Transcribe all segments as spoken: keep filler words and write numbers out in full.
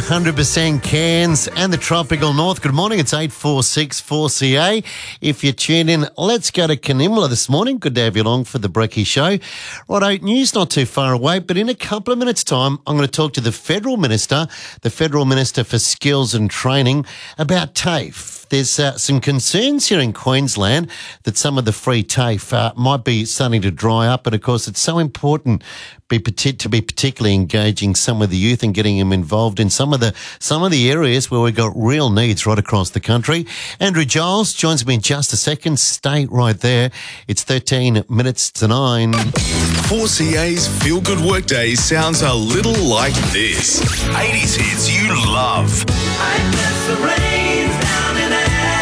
hundred percent Cairns and the tropical north. Good morning, it's eight four six four C A. If you tune in, let's go to Canimbla this morning. Good to have you along for the Brekkie Show. Righto, news not too far away, but in a couple of minutes' time, I'm going to talk to the Federal Minister, the Federal Minister for Skills and Training, about TAFE. There's uh, some concerns here in Queensland that some of the free TAFE uh, might be starting to dry up, and of course it's so important be partic- to be particularly engaging some of the youth and getting them involved in some of the some of the areas where we've got real needs right across the country. Andrew Giles joins me in just a second. Stay right there. It's thirteen minutes to nine. four C A's Feel Good Workday sounds a little like this. eighties hits you love. I miss the rains down in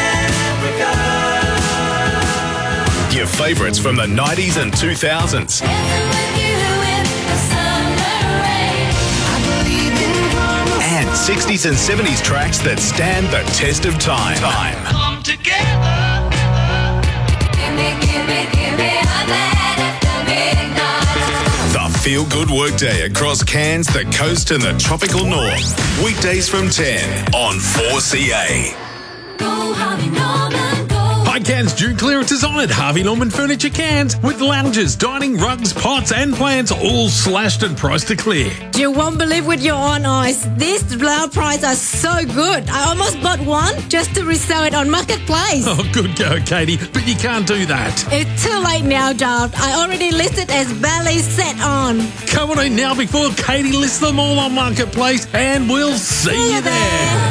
Africa. Your favourites from the nineties and two thousands. And sixties and seventies tracks that stand the test of time. time. Come together. Give me, give me, give me a man after midnight. The Feel Good Workday across Cairns, the coast and the tropical north. Weekdays from ten on four C A. Go, Harvey Norman, go. Hi Cairns, June clearance is on at Harvey Norman Furniture Cairns with lounges, dining, rugs, pots and plants all slashed and priced to clear. You won't believe with your own eyes. These low prices are so good. I almost bought one just to resell it on Marketplace. Oh, good go, Katie, but you can't do that. It's too late now, Dad. I already listed as belly set on. Come on in now before Katie lists them all on Marketplace and we'll see, See you you there. there.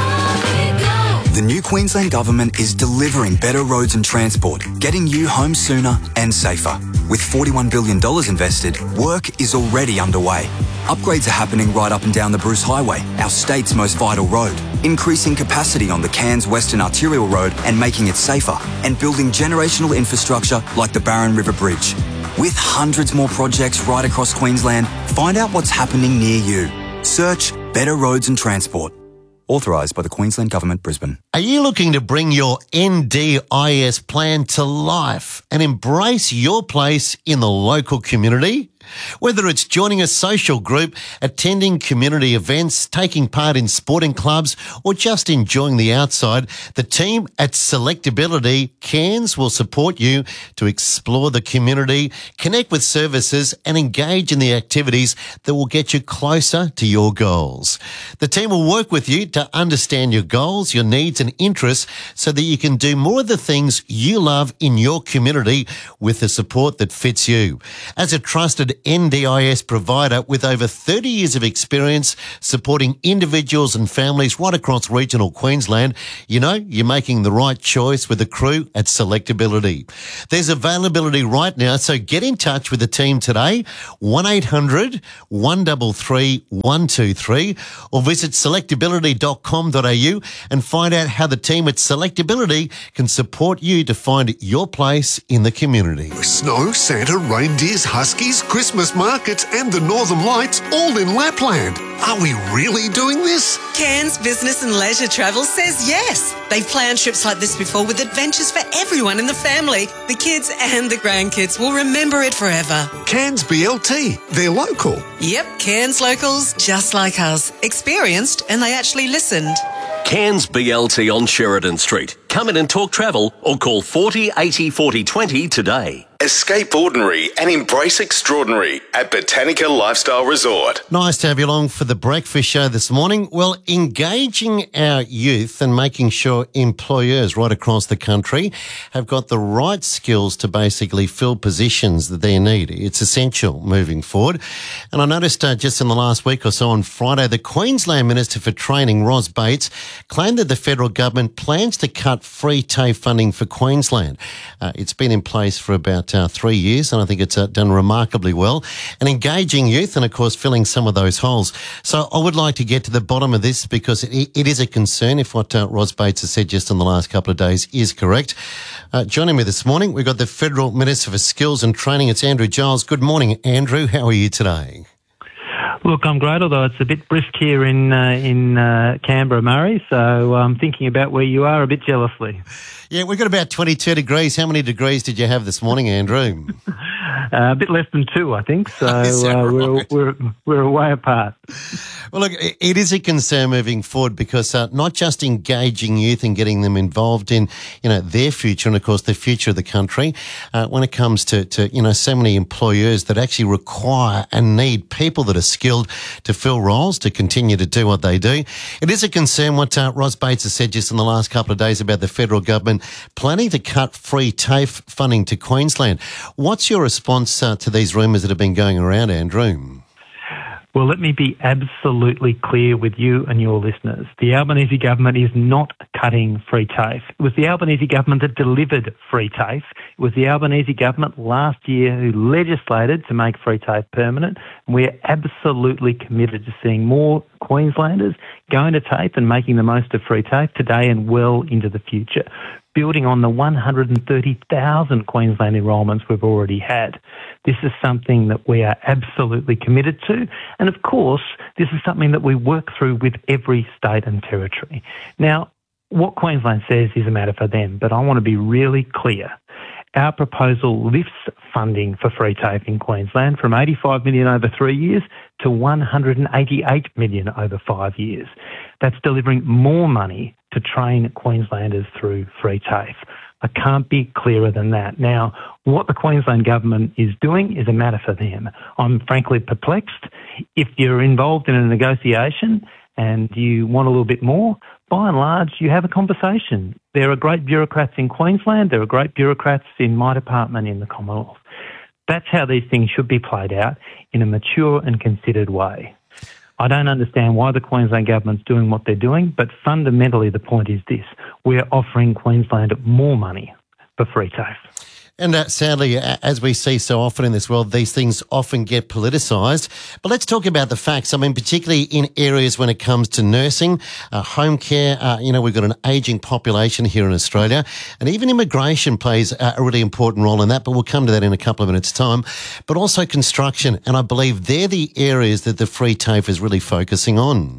The new Queensland Government is delivering better roads and transport, getting you home sooner and safer. With forty-one billion dollars invested, work is already underway. Upgrades are happening right up and down the Bruce Highway, our state's most vital road, increasing capacity on the Cairns Western Arterial Road and making it safer, and building generational infrastructure like the Barron River Bridge. With hundreds more projects right across Queensland, find out what's happening near you. Search Better Roads and Transport. Authorised by the Queensland Government, Brisbane. Are you looking to bring your N D I S plan to life and embrace your place in the local community? Whether it's joining a social group, attending community events, taking part in sporting clubs, or just enjoying the outside, the team at Selectability Cairns will support you to explore the community, connect with services, and engage in the activities that will get you closer to your goals. The team will work with you to understand your goals, your needs, and interests so that you can do more of the things you love in your community with the support that fits you. As a trusted N D I S provider with over thirty years of experience supporting individuals and families right across regional Queensland, you know you're making the right choice with the crew at Selectability. There's availability right now, so get in touch with the team today, one eight hundred, one three three, one two three, or visit selectability dot com dot a u and find out how the team at Selectability can support you to find your place in the community. Snow, Santa, reindeers, huskies, Christmas markets and the Northern Lights all in Lapland. Are we really doing this? Cairns Business and Leisure Travel says yes. They've planned trips like this before with adventures for everyone in the family. The kids and the grandkids will remember it forever. Cairns B L T, they're local. Yep, Cairns locals, just like us. Experienced, and they actually listened. Cairns B L T on Sheridan Street. Come in and talk travel or call forty eighty forty twenty today. Escape ordinary and embrace extraordinary at Botanica Lifestyle Resort. Nice to have you along for the breakfast show this morning. Well, engaging our youth and making sure employers right across the country have got the right skills to basically fill positions that they need. It's essential moving forward. And I noticed uh, just in the last week or so on Friday, the Queensland Minister for Training, Ros Bates, claimed that the federal government plans to cut free TAFE funding for Queensland. Uh, it's been in place for about Uh, three years, and I think it's uh, done remarkably well. And engaging youth and, of course, filling some of those holes. So I would like to get to the bottom of this because it, it is a concern if what uh, Ros Bates has said just in the last couple of days is correct. Uh, joining me this morning, we've got the Federal Minister for Skills and Training. It's Andrew Giles. Good morning, Andrew. How are you today? Look, I'm great, although it's a bit brisk here in uh, in uh, Canberra, Murray, so I'm thinking about where you are a bit jealously. Yeah, we've got about twenty-two degrees. How many degrees did you have this morning, Andrew? Uh, a bit less than two, I think, so uh, right? we're, we're, we're away apart. Well, look, it it is a concern moving forward because uh, not just engaging youth and getting them involved in, you know, their future and, of course, the future of the country, uh, when it comes to, to, you know, so many employers that actually require and need people that are skilled to fill roles, to continue to do what they do. It is a concern what uh, Ros Bates has said just in the last couple of days about the federal government planning to cut free TAFE funding to Queensland. What's your response uh, to these rumours that have been going around, Andrew? Well, let me be absolutely clear with you and your listeners. The Albanese government is not cutting free TAFE. It was the Albanese government that delivered free TAFE. It was the Albanese government last year who legislated to make free TAFE permanent. And we're absolutely committed to seeing more Queenslanders going to TAFE and making the most of free TAFE today and well into the future, building on the one hundred thirty thousand Queensland enrolments we've already had. This is something that we are absolutely committed to. And of course, this is something that we work through with every state and territory. Now, what Queensland says is a matter for them, but I want to be really clear. Our proposal lifts funding for free TAFE in Queensland from eighty-five million dollars over three years to one hundred eighty-eight million dollars over five years. That's delivering more money to train Queenslanders through free TAFE. I can't be clearer than that. Now, what the Queensland government is doing is a matter for them. I'm frankly perplexed. If you're involved in a negotiation and you want a little bit more, by and large, you have a conversation. There are great bureaucrats in Queensland. There are great bureaucrats in my department in the Commonwealth. That's how these things should be played out in a mature and considered way. I don't understand why the Queensland government's doing what they're doing, but fundamentally the point is this. We're offering Queensland more money for free TAFE. And uh, sadly, as we see so often in this world, these things often get politicised. But let's talk about the facts. I mean, particularly in areas when it comes to nursing, uh, home care, uh, you know, we've got an ageing population here in Australia, and even immigration plays a really important role in that, but we'll come to that in a couple of minutes' time. But also construction, and I believe they're the areas that the free TAFE is really focusing on.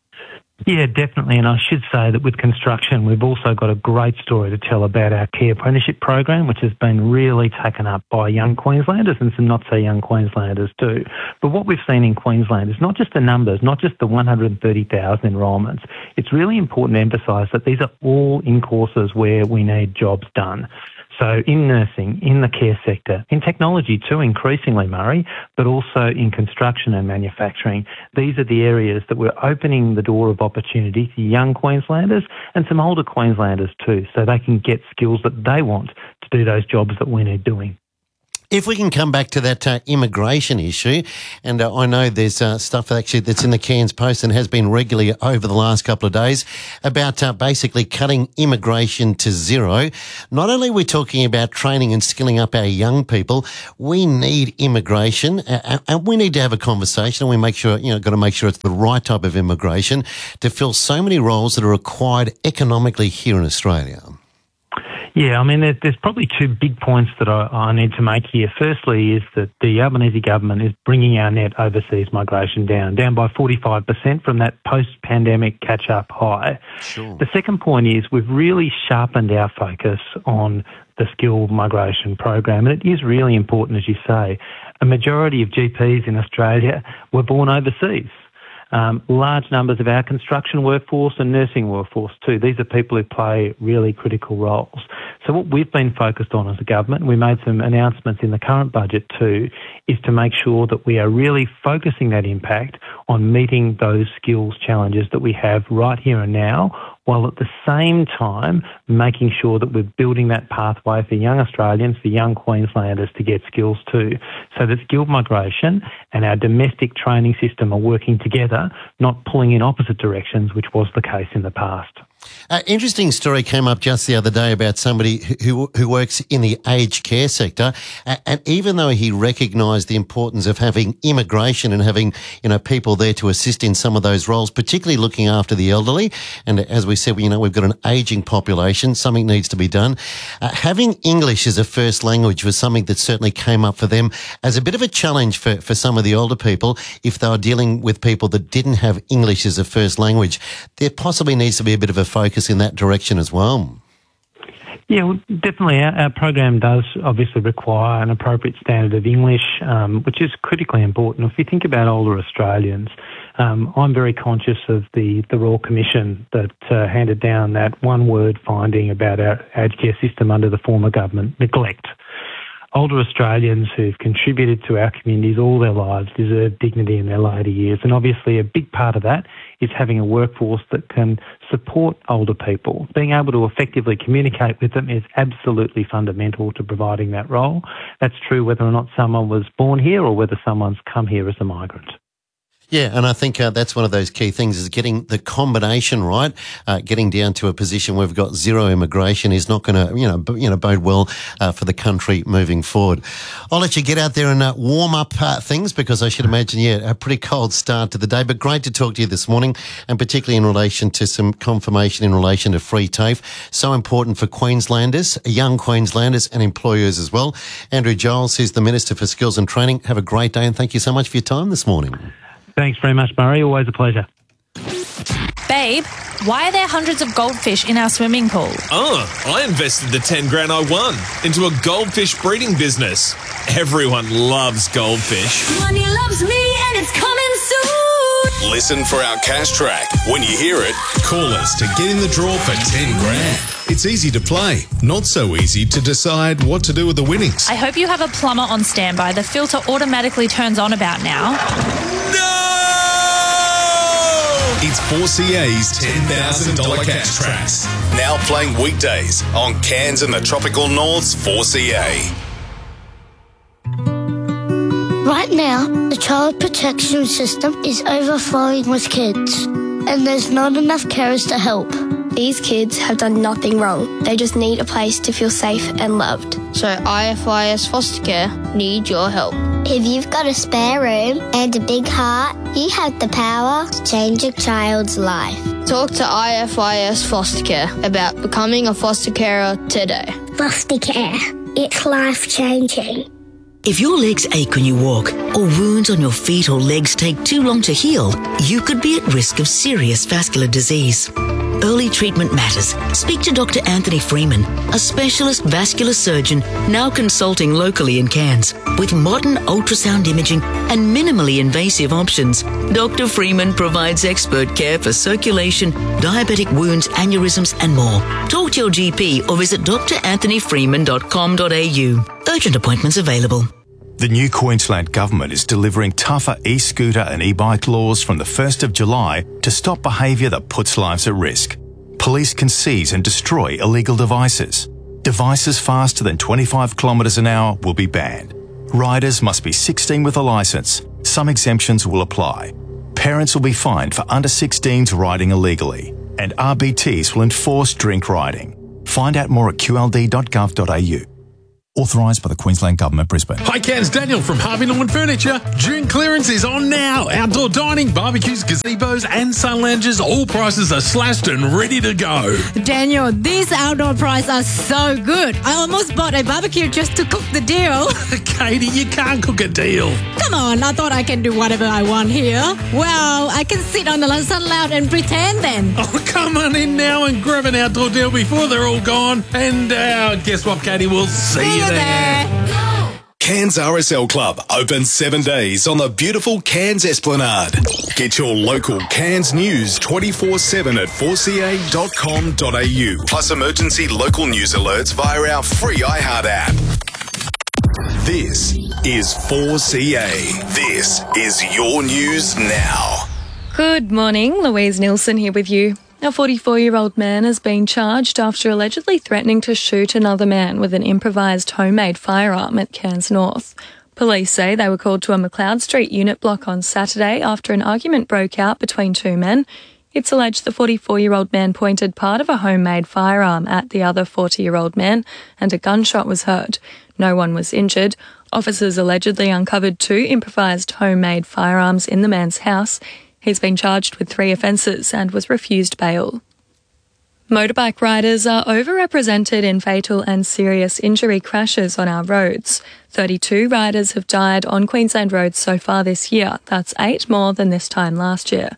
Yeah, definitely. And I should say that with construction, we've also got a great story to tell about our Key Apprenticeship program, which has been really taken up by young Queenslanders and some not-so-young Queenslanders too. But what we've seen in Queensland is not just the numbers, not just the one hundred thirty thousand enrolments. It's really important to emphasise that these are all in courses where we need jobs done. So in nursing, in the care sector, in technology too, increasingly, Murray, but also in construction and manufacturing. These are the areas that we're opening the door of opportunity to young Queenslanders and some older Queenslanders too, so they can get skills that they want to do those jobs that we need doing. If we can come back to that uh, immigration issue, and uh, I know there's uh, stuff actually that's in the Cairns Post and has been regularly over the last couple of days about uh, basically cutting immigration to zero. Not only are we talking about training and skilling up our young people, we need immigration, uh, and we need to have a conversation, and we make sure, you know, got to make sure it's the right type of immigration to fill so many roles that are required economically here in Australia. Yeah, I mean, there, there's probably two big points that I, I need to make here. Firstly is that the Albanese government is bringing our net overseas migration down, down by forty-five percent from that post-pandemic catch-up high. Sure. The second point is we've really sharpened our focus on the skilled migration program, and it is really important, as you say. A majority of G Ps in Australia were born overseas. Um, large numbers of our construction workforce and nursing workforce too. These are people who play really critical roles. So what we've been focused on as a government, and we made some announcements in the current budget too, is to make sure that we are really focusing that impact on meeting those skills challenges that we have right here and now, while at the same time making sure that we're building that pathway for young Australians, for young Queenslanders to get skills too, so that skilled migration and our domestic training system are working together, not pulling in opposite directions, which was the case in the past. Uh, interesting story came up just the other day about somebody who who works in the aged care sector, uh, and even though he recognised the importance of having immigration and having, you know, people there to assist in some of those roles, particularly looking after the elderly, and as we said, you know, we've got an ageing population, something needs to be done. Uh, having English as a first language was something that certainly came up for them as a bit of a challenge for, for some of the older people if they were dealing with people that didn't have English as a first language. There possibly needs to be a bit of a focus in that direction as well. Yeah, well, definitely. Our, our program does obviously require an appropriate standard of English, um, which is critically important. If you think about older Australians, um, I'm very conscious of the, the Royal Commission that uh, handed down that one-word finding about our aged care system under the former government, neglect. Older Australians who've contributed to our communities all their lives deserve dignity in their later years. And obviously a big part of that is having a workforce that can support older people. Being able to effectively communicate with them is absolutely fundamental to providing that role. That's true whether or not someone was born here or whether someone's come here as a migrant. Yeah, and I think uh, that's one of those key things is getting the combination right. Uh, getting down to a position where we've got zero immigration is not going to, you know, b- you know, bode well uh, for the country moving forward. I'll let you get out there and uh, warm up uh, things because I should imagine, yeah, a pretty cold start to the day. But great to talk to you this morning, and particularly in relation to some confirmation in relation to free TAFE. So important for Queenslanders, young Queenslanders, and employers as well. Andrew Giles, who's the Minister for Skills and Training. Have a great day, and thank you so much for your time this morning. Thanks very much, Murray. Always a pleasure. Babe, why are there hundreds of goldfish in our swimming pool? Oh, I invested the ten grand I won into a goldfish breeding business. Everyone loves goldfish. Money loves me and it's coming soon. Listen for our cash track. When you hear it, call us to get in the draw for ten grand. It's easy to play, not so easy to decide what to do with the winnings. I hope you have a plumber on standby. The filter automatically turns on about now. No! It's four C A's ten thousand dollars cash tracks. Now playing weekdays on Cairns and the Tropical North's four C A. Right now, the child protection system is overflowing with kids, and there's not enough carers to help. These kids have done nothing wrong. They just need a place to feel safe and loved. So I F I S Foster Care need your help. If you've got a spare room and a big heart, you have the power to change a child's life. Talk to I F I S Foster Care about becoming a foster carer today. Foster care. It's life-changing. If your legs ache when you walk, or wounds on your feet or legs take too long to heal, you could be at risk of serious vascular disease. Early treatment matters. Speak to Doctor Anthony Freeman, a specialist vascular surgeon now consulting locally in Cairns. With modern ultrasound imaging and minimally invasive options, Doctor Freeman provides expert care for circulation, diabetic wounds, aneurysms and more. Talk to your G P or visit d r anthony freeman dot com dot a u. Urgent appointments available. The new Queensland Government is delivering tougher e-scooter and e-bike laws from the first of July to stop behaviour that puts lives at risk. Police can seize and destroy illegal devices. Devices faster than twenty-five kilometres an hour will be banned. Riders must be sixteen with a licence. Some exemptions will apply. Parents will be fined for under sixteens riding illegally. And R B Ts will enforce drink riding. Find out more at q l d dot gov dot a u. Authorised by the Queensland Government, Brisbane. Hi, Cairns, Daniel from Harvey Norman Furniture. June clearance is on now. Outdoor dining, barbecues, gazebos and sun lounges. All prices are slashed and ready to go. Daniel, these outdoor prices are so good. I almost bought a barbecue just to cook the deal. Katie, you can't cook a deal. Come on, I thought I can do whatever I want here. Well, I can sit on the sun lounge and pretend then. Oh, come on in now and grab an outdoor deal before they're all gone. And uh, guess what, Katie? We'll see, see you there. there. Cairns R S L Club, open seven days on the beautiful Cairns Esplanade. Get your local Cairns news twenty-four seven at four c a dot com dot a u. Plus emergency local news alerts via our free iHeart app. This is four C A. This is your news now. Good morning, Louise Nielsen here with you. A forty-four-year-old man has been charged after allegedly threatening to shoot another man with an improvised homemade firearm at Cairns North. Police say they were called to a McLeod Street unit block on Saturday after an argument broke out between two men. It's alleged the forty-four-year-old man pointed part of a homemade firearm at the other forty-year-old man and a gunshot was heard. No one was injured. Officers allegedly uncovered two improvised homemade firearms in the man's house. He's been charged with three offences and was refused bail. Motorbike riders are overrepresented in fatal and serious injury crashes on our roads. thirty-two riders have died on Queensland roads so far this year. That's eight more than this time last year.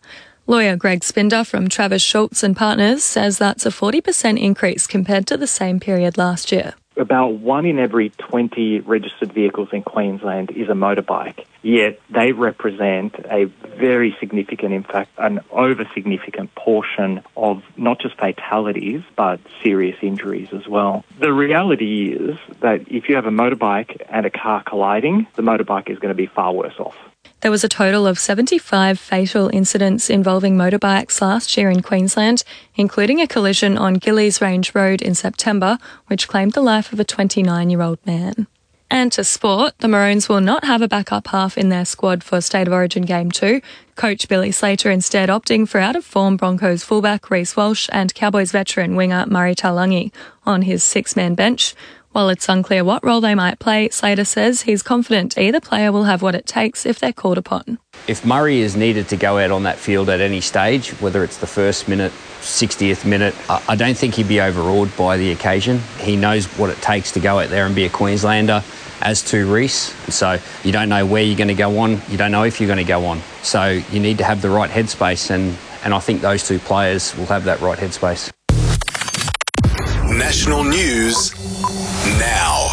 Lawyer Greg Spinder from Travis Schultz and Partners says that's a forty percent increase compared to the same period last year. About one in every twenty registered vehicles in Queensland is a motorbike, yet they represent a very significant, in fact, an over-significant portion of not just fatalities, but serious injuries as well. The reality is that if you have a motorbike and a car colliding, the motorbike is going to be far worse off. There was a total of seventy-five fatal incidents involving motorbikes last year in Queensland, including a collision on Gillies Range Road in September, which claimed the life of a twenty-nine-year-old man. And to sport, the Maroons will not have a backup half in their squad for State of Origin Game two. Coach Billy Slater instead opting for out-of-form Broncos fullback Reece Walsh and Cowboys veteran winger Murray Taulagi on his six-man bench. While it's unclear what role they might play, Slater says he's confident either player will have what it takes if they're called upon. If Murray is needed to go out on that field at any stage, whether it's the first minute, sixtieth minute, I don't think he'd be overawed by the occasion. He knows what it takes to go out there and be a Queenslander, as to Reece. So you don't know where you're going to go on, you don't know if you're going to go on. So you need to have the right headspace, and, and I think those two players will have that right headspace. National news now.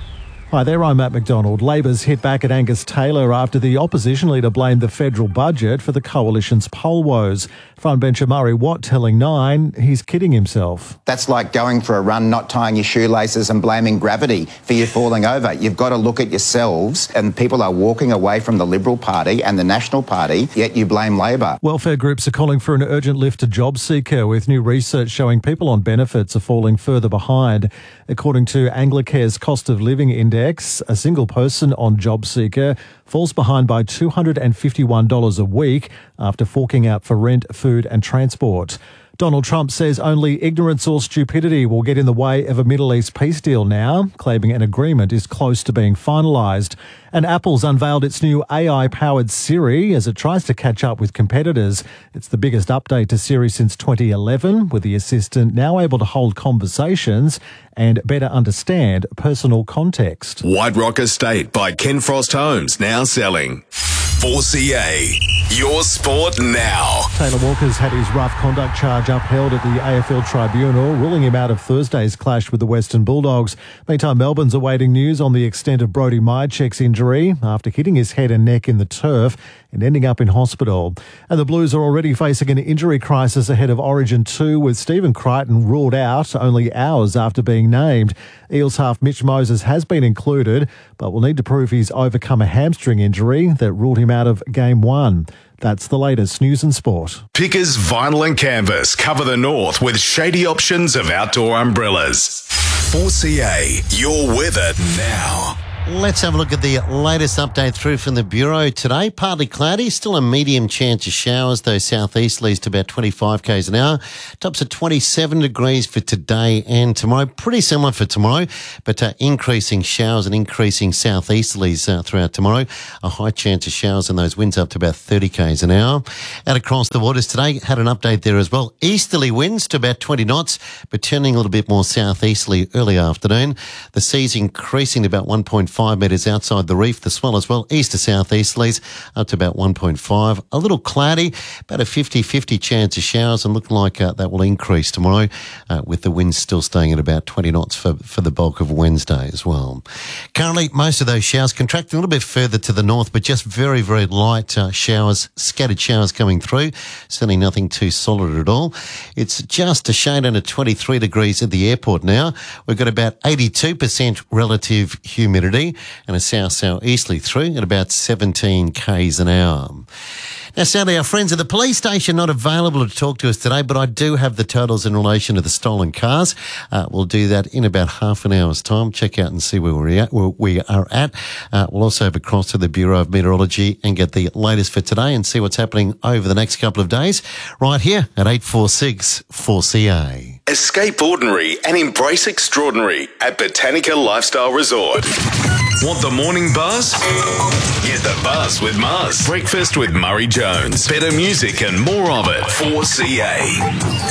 Hi there, I'm Matt McDonald. Labor's hit back at Angus Taylor after the opposition leader blamed the federal budget for the coalition's poll woes. Frontbencher Murray Watt telling Nine he's kidding himself. That's like going for a run, not tying your shoelaces and blaming gravity for you falling over. You've got to look at yourselves, and people are walking away from the Liberal Party and the National Party, yet you blame Labor. Welfare groups are calling for an urgent lift to JobSeeker, with new research showing people on benefits are falling further behind. According to Anglicare's cost of living index, a single person on JobSeeker falls behind by two hundred fifty-one dollars a week after forking out for rent, food and transport. Donald Trump says only ignorance or stupidity will get in the way of a Middle East peace deal now, claiming an agreement is close to being finalised. And Apple's unveiled its new A I-powered Siri as it tries to catch up with competitors. It's the biggest update to Siri since twenty eleven, with the assistant now able to hold conversations and better understand personal context. White Rock Estate by Ken Frost Homes, now selling. four C A, your sport now. Taylor Walker's had his rough conduct charge upheld at the A F L Tribunal, ruling him out of Thursday's clash with the Western Bulldogs. Meantime, Melbourne's awaiting news on the extent of Brodie Myercheck's injury after hitting his head and neck in the turf and ending up in hospital. And the Blues are already facing an injury crisis ahead of Origin two, with Stephen Crichton ruled out only hours after being named. Eels half Mitch Moses has been included, but will need to prove he's overcome a hamstring injury that ruled him out of Game one. That's the latest news and sport. Pickers Vinyl and Canvas cover the north with shady options of outdoor umbrellas. four C A, your weather now. Let's have a look at the latest update through from the Bureau today. Partly cloudy, still a medium chance of showers, though southeasterlies to about twenty-five k's an hour. Tops at twenty-seven degrees for today and tomorrow. Pretty similar for tomorrow, but uh, increasing showers and increasing southeasterlies uh, throughout tomorrow. A high chance of showers and those winds up to about thirty k's an hour. Out across the waters today, had an update there as well. Easterly winds to about twenty knots, but turning a little bit more southeasterly early afternoon. The sea's increasing to about one point five metres outside the reef. The swell as well, east to southeasterlies up to about one point five. A little cloudy, about a fifty-fifty chance of showers, and looking like uh, that will increase tomorrow uh, with the winds still staying at about twenty knots for, for the bulk of Wednesday as well. Currently, most of those showers contracting a little bit further to the north, but just very, very light uh, showers, scattered showers coming through. Certainly nothing too solid at all. It's just a shade under twenty-three degrees at the airport now. We've got about eighty-two percent relative humidity and a south-southeasterly through at about seventeen k's an hour. Now, sadly, our friends at the police station not available to talk to us today, but I do have the totals in relation to the stolen cars. Uh, we'll do that in about half an hour's time. Check out and see where we're at, where we are at. Uh, we'll also have a cross to the Bureau of Meteorology and get the latest for today and see what's happening over the next couple of days right here at eight four six four C A. Escape ordinary and embrace extraordinary at Botanica Lifestyle Resort. Want the morning buzz? Get the buzz with Muzz. Breakfast with Murray Jones. Better music and more of it. four C A.